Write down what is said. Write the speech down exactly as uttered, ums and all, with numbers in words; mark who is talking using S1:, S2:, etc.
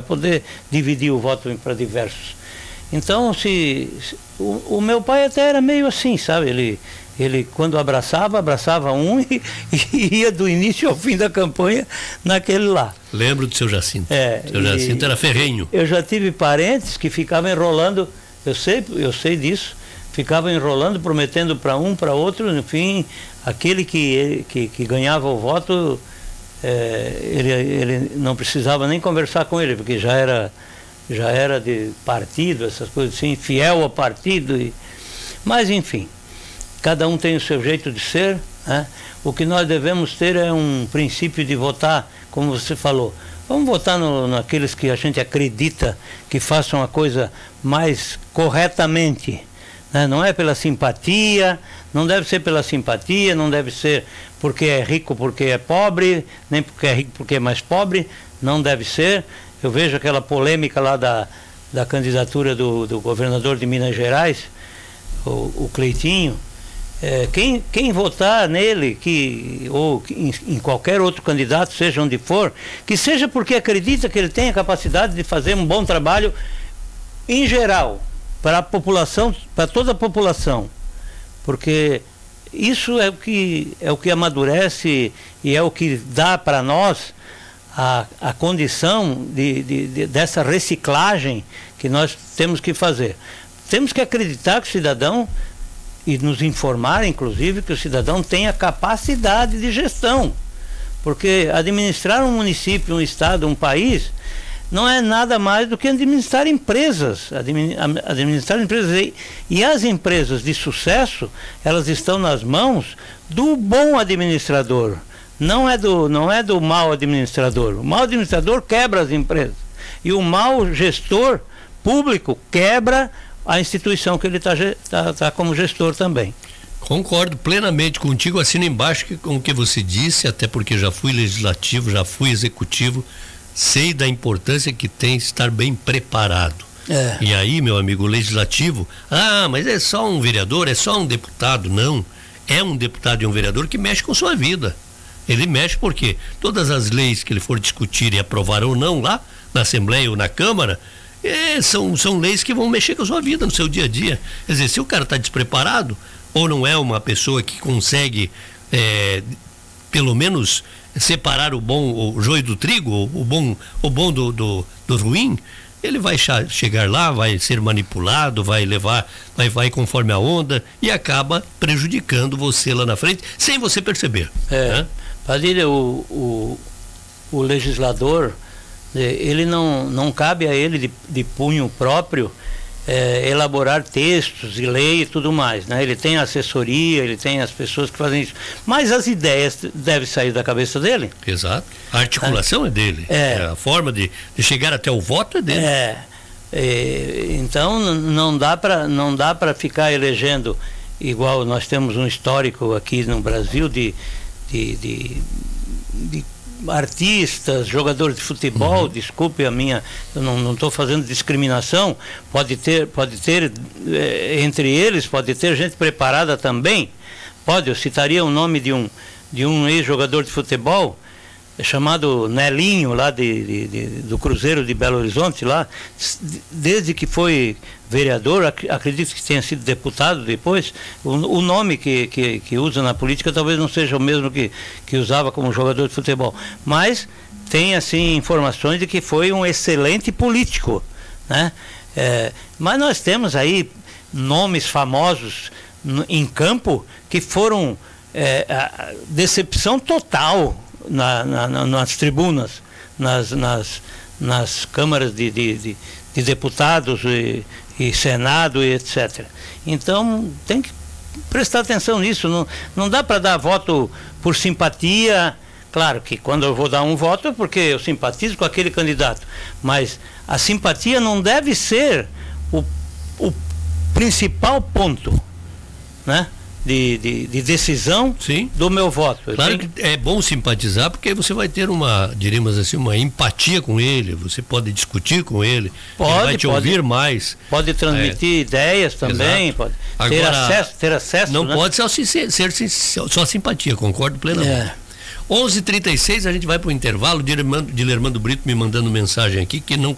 S1: poder dividir o voto para diversos. Então, se, se o, o meu pai até era meio assim, sabe? Ele, ele quando abraçava, abraçava um e, e ia do início ao fim da campanha naquele lá.
S2: Lembro do seu Jacinto.
S1: É,
S2: seu Jacinto era ferrenho.
S1: Eu já tive parentes que ficavam enrolando, eu sei, eu sei disso, ficavam enrolando, prometendo para um, para outro, enfim, aquele que, que, que ganhava o voto, é, ele, ele não precisava nem conversar com ele, porque já era, já era de partido, essas coisas assim, fiel ao partido. E, mas, enfim, cada um tem o seu jeito de ser, né? O que nós devemos ter é um princípio de votar, como você falou. Vamos votar no, naqueles que a gente acredita que façam a coisa mais corretamente. Né? Não é pela simpatia, não deve ser pela simpatia, não deve ser porque é rico, porque é pobre, nem porque é rico, porque é mais pobre, não deve ser. Eu vejo aquela polêmica lá da, da candidatura do, do governador de Minas Gerais, o, o Cleitinho. É, quem, quem votar nele, que, ou em, em qualquer outro candidato, seja onde for, que seja porque acredita que ele tem a capacidade de fazer um bom trabalho em geral, para a população, para toda a população, porque isso é o que, é o que amadurece e é o que dá para nós a, a condição de, de, de, dessa reciclagem que nós temos que fazer. Temos que acreditar que o cidadão, e nos informar, inclusive, que o cidadão tenha capacidade de gestão, porque administrar um município, um estado, um país, não é nada mais do que administrar empresas, administrar empresas e, e as empresas de sucesso, elas estão nas mãos do bom administrador, não é do, não é do mau administrador. O mau administrador quebra as empresas e o mau gestor público quebra a instituição que ele está tá, tá como gestor também.
S2: Concordo plenamente contigo, assino embaixo que, com o que você disse, até porque já fui legislativo, já fui executivo, sei da importância que tem estar bem preparado. É. E aí, meu amigo, o legislativo, ah, mas é só um vereador, é só um deputado. Não, é um deputado e um vereador que mexe com sua vida. Ele mexe porque todas as leis que ele for discutir e aprovar ou não lá, na Assembleia ou na Câmara, É, são, são leis que vão mexer com a sua vida, no seu dia a dia. Quer dizer, se o cara está despreparado, ou não é uma pessoa que consegue, é, pelo menos, separar o bom, o joio do trigo, o bom, o bom do, do, do ruim, ele vai chegar lá, vai ser manipulado, vai levar, vai, vai conforme a onda e acaba prejudicando você lá na frente, sem você perceber.
S1: É,
S2: né?
S1: Padilha, o, o, o legislador, ele não, não cabe a ele de, de punho próprio é, elaborar textos e lei e tudo mais, né? Ele tem a assessoria, ele tem as pessoas que fazem isso, mas as ideias devem sair da cabeça dele.
S2: Exato, a articulação é, é dele,
S1: é,
S2: é, a forma de, de chegar até o voto é dele.
S1: É, é, então não dá para não dá para ficar elegendo igual nós temos um histórico aqui no Brasil de, de, de, de artistas, jogadores de futebol, uhum. Desculpe a minha, eu não estou fazendo discriminação, pode ter, pode ter é, entre eles, pode ter gente preparada também, pode, eu citaria o nome de um, de um ex-jogador de futebol, chamado Nelinho, lá de, de, de, do Cruzeiro de Belo Horizonte, lá, desde que foi vereador, ac acredito que tenha sido deputado depois, o, o nome que, que, que usa na política talvez não seja o mesmo que, que usava como jogador de futebol, mas tem assim informações de que foi um excelente político, né? É, mas nós temos aí nomes famosos no, em campo que foram é, a decepção total Na, na, nas tribunas, nas, nas, nas câmaras de, de, de, de deputados e, e Senado e etcétera. Então tem que prestar atenção nisso, não, não dá para dar voto por simpatia. Claro que quando eu vou dar um voto é porque eu simpatizo com aquele candidato, mas a simpatia não deve ser o, o principal ponto, né? De, de, de decisão. Sim. Do meu voto.
S2: Claro tenho... que é bom simpatizar, porque você vai ter uma, diríamos assim, uma empatia com ele, você pode discutir com ele,
S1: pode,
S2: ele vai te
S1: pode,
S2: ouvir mais.
S1: Pode transmitir é. ideias também, Exato. pode
S2: Agora,
S1: ter acesso, ter acesso.
S2: Não
S1: né?
S2: pode só ser, ser, ser só simpatia, concordo plenamente. É. onze e trinta e seis, a gente vai para o intervalo. Dilermando, Dilermando Brito me mandando mensagem aqui que não